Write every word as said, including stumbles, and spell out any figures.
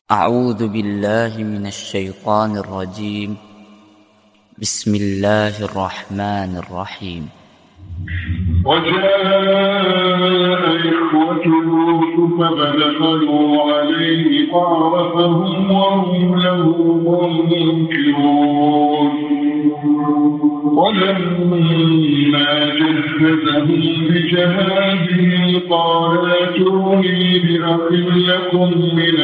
أعوذ بالله من الشيطان الرجيم. بسم الله الرحمن الرحيم. وجاء إخوة يوسف فدخلوا عليه فعرفهم وهم له منكرون. ولما جهزهم بجهازهم قال ائتوني بأخ لكم من